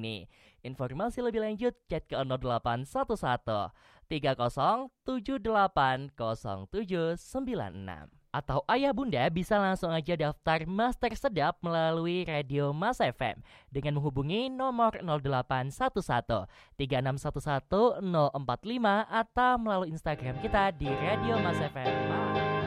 ini. Informasi lebih lanjut chat ke 0811 30780796. Atau ayah bunda bisa langsung aja daftar Master Sedap melalui Radio Mas FM dengan menghubungi nomor 0811 3611 045 atau melalui Instagram kita di Radio Mas FM.